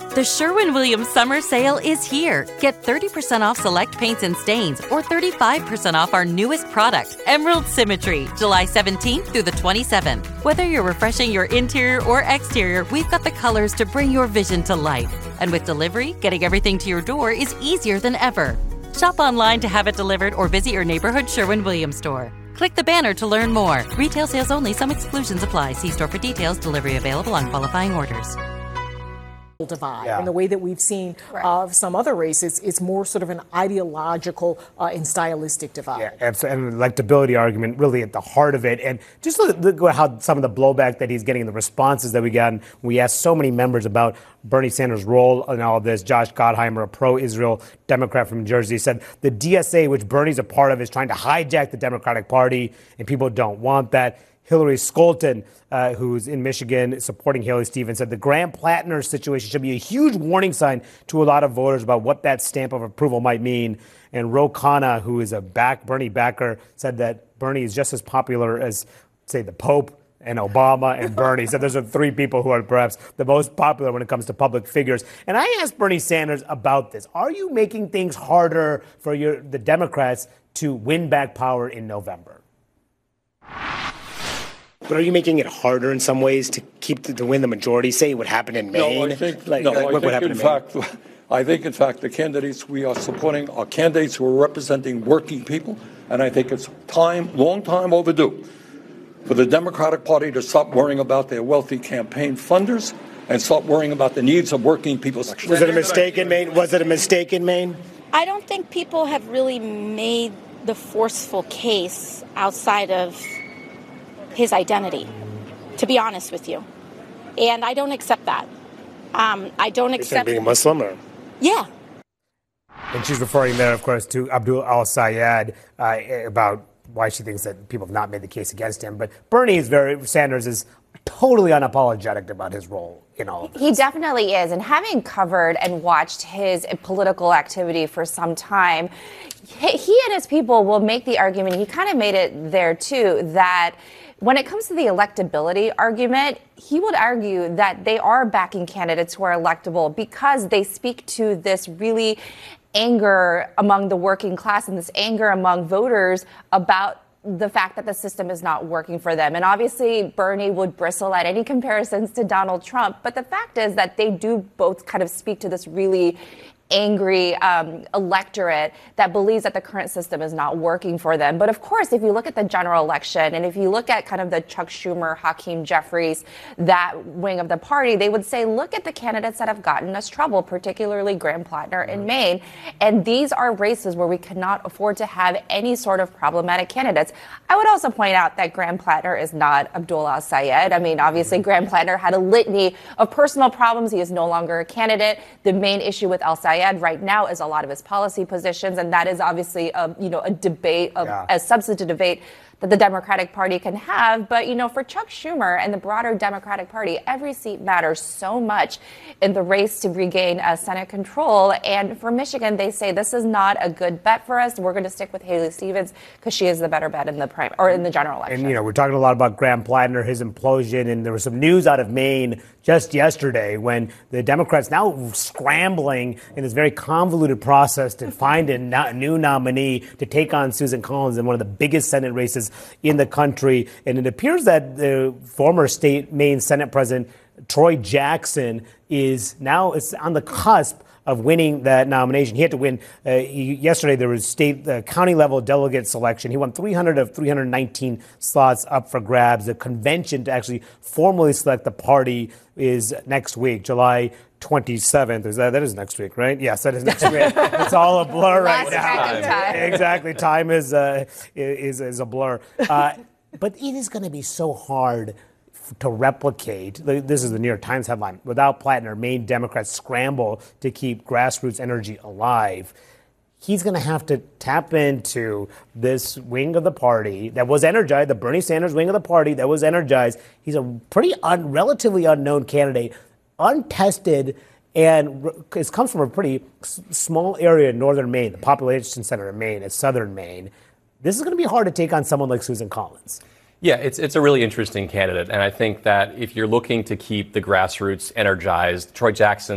The Sherwin-Williams summer sale is here. Get 30% off select paints and stains or 35% off our newest product, Emerald Symmetry, July 17th through the 27th. Whether you're refreshing your interior or exterior, we've got the colors to bring your vision to life. And with delivery, getting everything to your door is easier than ever. Shop online to have it delivered or visit your neighborhood Sherwin-Williams store. Click the banner to learn more. Retail sales only. Some exclusions apply. See store for details. Delivery available on qualifying orders. Divide. And the way that we've seen some other races, it's more sort of an ideological and stylistic divide. Yeah, and an electability argument really at the heart of it. And just look at how some of the blowback that he's getting, the responses that we got. And we asked so many members about Bernie Sanders' role in all of this. Josh Gottheimer, a pro-Israel Democrat from Jersey, said the DSA, which Bernie's a part of, is trying to hijack the Democratic Party, and people don't want that. Hillary Skolton, who's in Michigan supporting Haley Stevens, said the Graham Plattner situation should be a huge warning sign to a lot of voters about what that stamp of approval might mean. And Ro Khanna, who is a Bernie backer, said that Bernie is just as popular as, say, the Pope and Obama and Bernie. So those are three people who are perhaps the most popular when it comes to public figures. And I asked Bernie Sanders about this. Are you making things harder for the Democrats to win back power in November? But are you making it harder in some ways to win the majority? Say what happened in Maine. I think in fact the candidates we are supporting are candidates who are representing working people, and I think it's long time overdue for the Democratic Party to stop worrying about their wealthy campaign funders and start worrying about the needs of working people. Was it a mistake in Maine? I don't think people have really made the forceful case outside of his identity, to be honest with you. And I don't accept that. I don't accept being a Muslim? Or? Yeah. And she's referring there, of course, to Abdul al-Sayed about why she thinks that people have not made the case against him. But Sanders is totally unapologetic about his role in all of this. He definitely is. And having covered and watched his political activity for some time, he and his people will make the argument, he kind of made it there too, that when it comes to the electability argument, he would argue that they are backing candidates who are electable because they speak to this really anger among the working class and this anger among voters about the fact that the system is not working for them. And obviously, Bernie would bristle at any comparisons to Donald Trump. But the fact is that they do both kind of speak to this really angry electorate that believes that the current system is not working for them. But of course, if you look at the general election and if you look at kind of the Chuck Schumer, Hakeem Jeffries, that wing of the party, they would say, look at the candidates that have gotten us trouble, particularly Graham Plattner in Maine. And these are races where we cannot afford to have any sort of problematic candidates. I would also point out that Graham Plattner is not Abdul al-Sayed. I mean, obviously, Graham Plattner had a litany of personal problems. He is no longer a candidate. The main issue with al-Sayed right now is a lot of his policy positions, and that is obviously a debate, a substantive debate that the Democratic Party can have. But, for Chuck Schumer and the broader Democratic Party, every seat matters so much in the race to regain Senate control. And for Michigan, they say this is not a good bet for us. We're going to stick with Haley Stevens because she is the better bet in the general election. And, we're talking a lot about Graham Plattner, his implosion, and there was some news out of Maine just yesterday when the Democrats now scrambling in this very convoluted process to find a new nominee to take on Susan Collins in one of the biggest Senate races in the country. And it appears that the former Maine Senate President Troy Jackson is now on the cusp of winning that nomination. He had to win. Yesterday, there was county level delegate selection. He won 300 of 319 slots up for grabs. The convention to actually formally select the party is next week, July 27th. That is next week, right? Yes, that is next week. It's all a blur right now. Exactly. Time is a blur. But it is going to be so hard to replicate. This is the New York Times headline. Without Plattner, Maine Democrats scramble to keep grassroots energy alive. He's going to have to tap into this wing of the party that was energized, the Bernie Sanders wing of the party that was energized. He's a pretty relatively unknown candidate, untested, and it comes from a pretty small area in northern Maine. The population center in Maine is southern Maine. This is going to be hard to take on someone like Susan Collins. Yeah, it's a really interesting candidate. And I think that if you're looking to keep the grassroots energized, Troy Jackson